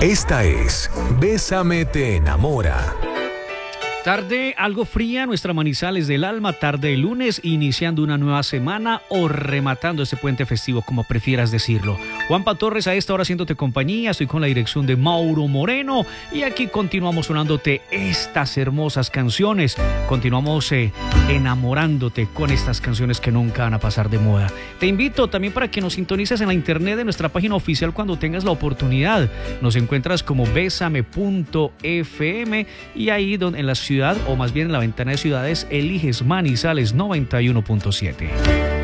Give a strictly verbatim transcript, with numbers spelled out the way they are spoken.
Esta es Bésame te enamora. Tarde algo fría, nuestra Manizales del alma, tarde de lunes, iniciando una nueva semana o rematando este puente festivo, como prefieras decirlo. Juanpa Torres a esta hora haciéndote compañía, estoy con la dirección de Mauro Moreno y aquí continuamos sonándote estas hermosas canciones, continuamos eh, enamorándote con estas canciones que nunca van a pasar de moda. Te invito también para que nos sintonices en la internet de nuestra página oficial cuando tengas la oportunidad. Nos encuentras como besame punto f m y ahí donde en las ciudad, o más bien en la ventana de ciudades, eliges Manizales noventa y uno punto siete.